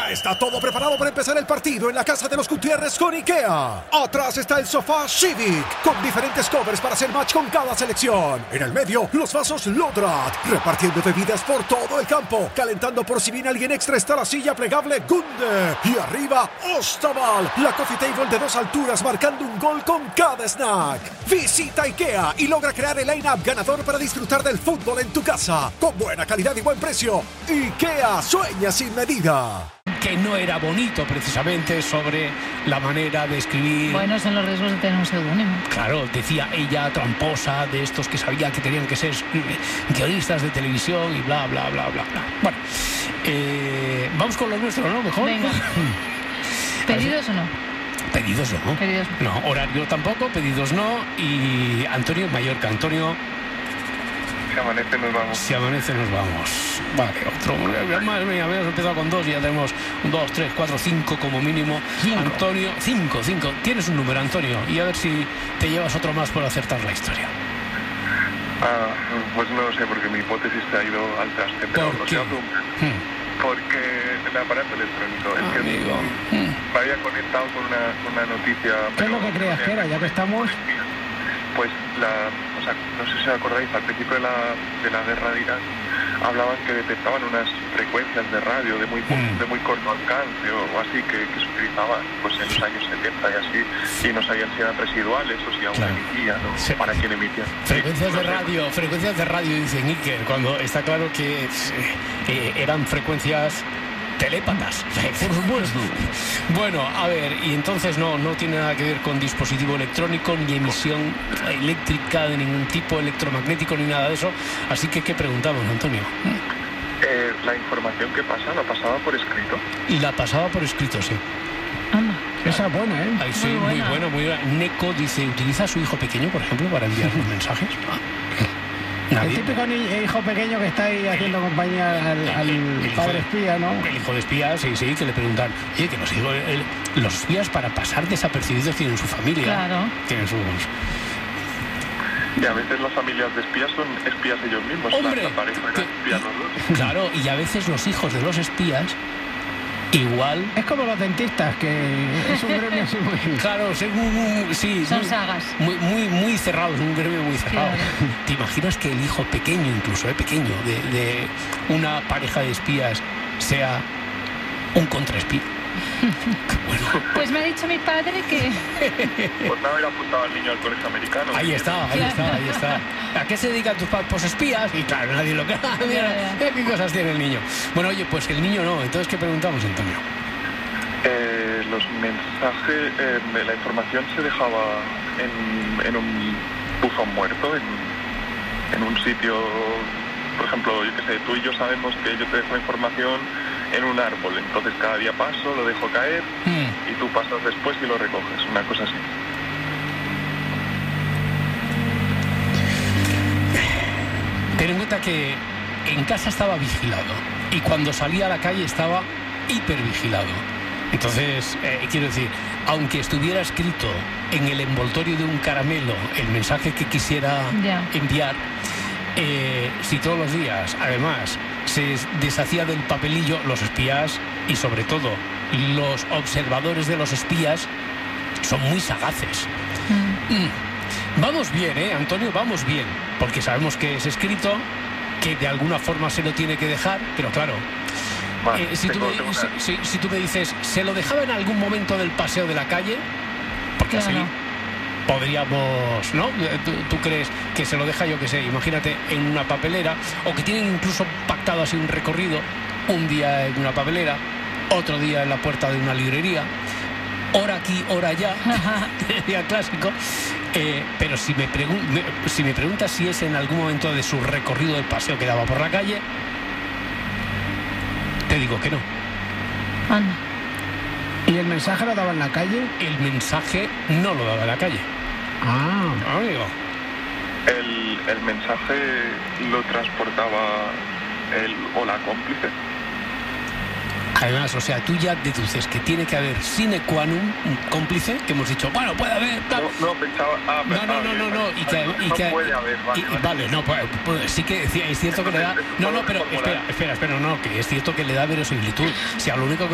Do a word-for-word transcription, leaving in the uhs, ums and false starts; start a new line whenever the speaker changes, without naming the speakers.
Ya está todo preparado para empezar el partido en la casa de los Gutiérrez con IKEA. Atrás está el sofá Civic, con diferentes covers para hacer match con cada selección. En el medio, los vasos Lodrat, repartiendo bebidas por todo el campo. Calentando por si viene alguien extra está la silla plegable Gunde. Y arriba, Ostaval, la coffee table de dos alturas marcando un gol con cada snack. Visita IKEA y logra crear el line-up ganador para disfrutar del fútbol en tu casa. Con buena calidad y buen precio. IKEA sueña sin medida.
Que no era bonito precisamente sobre la manera de escribir.
Bueno, son los riesgos de tener un seudónimo.
Claro, decía ella, tramposa, de estos que sabía que tenían que ser guionistas de televisión y bla, bla, bla, bla, bla. Bueno, eh, vamos con lo nuestro, ¿no? Mejor.
Venga. ¿Pedidos o no?
Pedidos no.
Pedidos
no. No, horario tampoco, pedidos no. Y Antonio Mallorca. Antonio...
Si amanece nos vamos.
Si amanece nos vamos. Vale, otro. Madre mía, habíamos empezado con dos y ya tenemos un, dos, tres, cuatro, cinco como mínimo.
Cinco.
Antonio, cinco, cinco. Tienes un número, Antonio, y a ver si te llevas otro más por acertar la historia.
Ah, pues no lo sé, porque mi hipótesis se ha ido al traste. Pero
¿Por
os
qué?
voy a preguntar.
Hmm.
Porque el aparato electrónico. Es que
Amigo.
me había conectado con una, con una noticia.
¿Qué es lo que creas que era, ya que estamos?
Pues la, o sea, no sé si os acordáis, al principio de la, de la guerra de Irán hablaban que detectaban unas frecuencias de radio de muy
Mm.
de muy corto alcance o, o así que, que se utilizaban pues en los años setenta y así, y no sabían si eran residuales o si aún
Claro.
emitían o
Sí.
para quién emitían.
Frecuencias
No
de
sé.
radio, frecuencias de radio, dice Iker, cuando está claro que eh, eran frecuencias telépatas. Por supuesto. Bueno, a ver, y entonces no, no tiene nada que ver con dispositivo electrónico, ni emisión eléctrica de ningún tipo, electromagnético, ni nada de eso. Así que, ¿qué preguntamos, Antonio?
Eh, la información que pasa, la pasaba por escrito.
Y la pasaba por escrito, sí.
Anda.
Esa es buena, ¿eh?
Ay, sí,
Muy
muy
buena.
bueno, muy buena. Neko dice, ¿utiliza a su hijo pequeño, por ejemplo, para enviar los mensajes?
El
Nadie.
típico ni- hijo pequeño que está ahí haciendo compañía al, al
El hijo
padre
de-
espía, ¿no?
El hijo de espías, sí, sí, que le preguntan, oye, que los, hijos, el- los espías para pasar desapercibidos tienen su familia.
Claro.
Tienen sus...
Y a veces las familias de espías son espías ellos mismos.
¡Hombre!
La, la pareja era
Que-
espía los dos.
Claro, y a veces los hijos de los espías, igual...
Es como los dentistas, que es un gremio así muy...
Claro, sí, muy- sí,
Son
muy-
sagas.
Muy, muy, muy cerrados, un gremio muy cerrado.
Claro.
¿Te imaginas que el hijo pequeño, incluso, eh, pequeño, de, de una pareja de espías sea un contraespía? Qué bueno.
Pues me ha dicho mi padre que...
Pues no haber apuntado al niño al colegio americano.
Ahí está, ahí está, ahí está. ¿A qué se dedican tus padres? Pues espías. Y claro, nadie lo cree. Mira,
Ya, ya.
mira qué cosas tiene el niño. Bueno, oye, pues el niño no. Entonces, ¿qué preguntamos, Antonio?
Eh, los mensajes, eh, la información se dejaba en, en un buzón muerto, en, en un sitio, por ejemplo, yo qué sé, tú y yo sabemos que yo te dejo información en un árbol, entonces cada día paso, lo dejo caer
Hmm.
y tú pasas después y lo recoges, una cosa así.
Ten en cuenta que en casa estaba vigilado y cuando salía a la calle estaba hipervigilado. Entonces, eh, quiero decir, aunque estuviera escrito en el envoltorio de un caramelo el mensaje que quisiera
Ya.
enviar, eh, si todos los días, además, se deshacía del papelillo, los espías y sobre todo los observadores de los espías son muy sagaces.
Mm.
Mm. Vamos bien, ¿eh, Antonio? Vamos bien, porque sabemos que es escrito, que de alguna forma se lo tiene que dejar, pero claro,
Vale,
eh, si, tú
tengo-
me,
tengo
si,
una-
si- si tú me dices, ¿se lo dejaba en algún momento del paseo de la calle? Porque así
Claro.
podríamos, ¿no? ¿Tú, tú crees que se lo deja, yo qué sé, imagínate, en una papelera, o que tienen incluso pactado así un recorrido, un día en una papelera, otro día en la puerta de una librería, hora aquí, hora allá, día clásico. Eh, pero si me, pregun- me- si me preguntas si es en algún momento de su recorrido del paseo que daba por la calle, te digo que no.
Anda.
¿Y el mensaje lo daba en la calle?
El mensaje no lo daba en la calle.
Ah,
Amigo.
El, el mensaje lo transportaba el o la cómplice.
Además, o sea, tú ya deduces que tiene que haber sine qua non un cómplice, que hemos dicho, bueno, puede haber... tal.
No, no, pensaba... Ah,
No, no, no, no, no, y que, y
no
que-
puede haber, vale,
y-
vale.
vale, no, pues, pues sí que es cierto que le da... No, no, pero espera, espera, espera, no, no, que es cierto que le da verosimilitud. Si a lo único que